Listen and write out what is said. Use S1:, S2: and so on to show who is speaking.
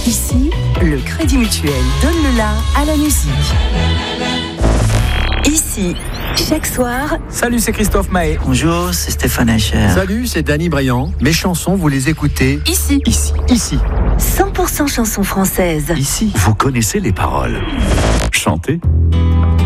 S1: Ici, le Crédit Mutuel donne le la à la musique. Ici, chaque soir...
S2: Salut, c'est Christophe Mahé.
S3: Bonjour, c'est Stéphane Hacher.
S4: Salut, c'est Danny Briand. Mes chansons, vous les écoutez
S1: Ici.
S4: 100%
S1: chansons françaises.
S4: Ici.
S5: Vous connaissez les paroles. Chantez.